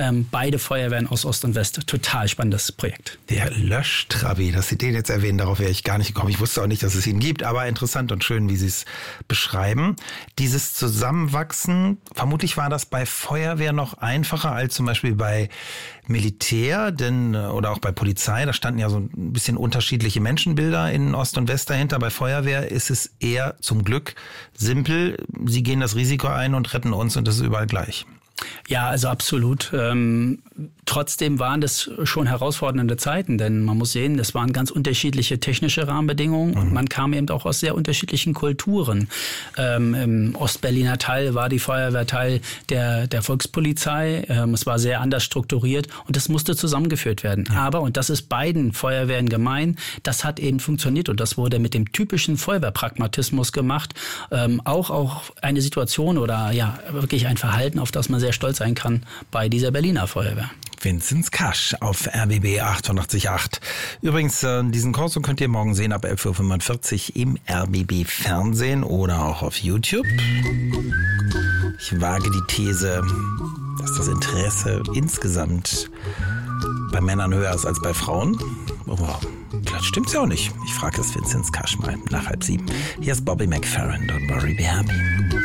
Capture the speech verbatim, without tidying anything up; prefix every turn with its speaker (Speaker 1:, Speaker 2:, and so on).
Speaker 1: Ähm, beide Feuerwehren aus Ost und West. Total spannendes Projekt.
Speaker 2: Der Löschtrabi, dass Sie den jetzt erwähnen, darauf wäre ich gar nicht gekommen. Ich wusste auch nicht, dass es ihn gibt, aber interessant und schön, wie Sie es beschreiben. Dieses Zusammenwachsen, vermutlich war das bei Feuerwehr noch einfacher als zum Beispiel bei Militär, denn oder auch bei Polizei. Da standen ja so ein bisschen unterschiedliche Menschenbilder in Ost und West dahinter. Bei Feuerwehr ist es eher zum Glück simpel. Sie gehen das Risiko ein und retten uns und das ist überall gleich.
Speaker 1: Ja, also absolut. Ähm, trotzdem waren das schon herausfordernde Zeiten, denn man muss sehen, es waren ganz unterschiedliche technische Rahmenbedingungen und man kam eben auch aus sehr unterschiedlichen Kulturen. Ähm, Im Ostberliner Teil war die Feuerwehr Teil der, der Volkspolizei. Ähm, es war sehr anders strukturiert und das musste zusammengeführt werden. Ja. Aber, und das ist beiden Feuerwehren gemein, das hat eben funktioniert und das wurde mit dem typischen Feuerwehrpragmatismus gemacht. Ähm, auch, auch eine Situation oder ja wirklich ein Verhalten, auf das man sehr stolz sein kann bei dieser Berliner Feuerwehr.
Speaker 2: Vinzenz Kasch auf R B B achtundachtzig Komma acht. Übrigens, äh, diesen Korso könnt ihr morgen sehen ab elf Uhr fünfundvierzig im R B B Fernsehen oder auch auf YouTube. Ich wage die These, dass das Interesse insgesamt bei Männern höher ist als bei Frauen. Aber vielleicht stimmt's ja auch nicht. Ich frage es Vinzenz Kasch mal nach halb sieben. Hier ist Bobby McFerrin, Don't Worry Be Happy.